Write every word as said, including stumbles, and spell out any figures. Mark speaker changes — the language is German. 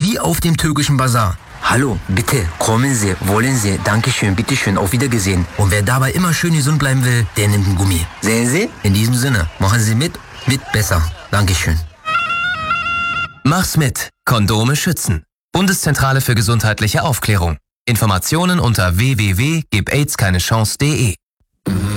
Speaker 1: wie auf dem türkischen Bazar.
Speaker 2: Hallo, bitte, kommen Sie, wollen Sie, Dankeschön, bitteschön, auf Wiedergesehen.
Speaker 1: Und wer dabei immer schön gesund bleiben will, der nimmt einen Gummi.
Speaker 2: Sehen Sie?
Speaker 1: In diesem Sinne, machen Sie mit, mit besser. Dankeschön.
Speaker 3: Mach's mit. Kondome schützen. Bundeszentrale für gesundheitliche Aufklärung. Informationen unter w w w punkt gib aids keine chance punkt de.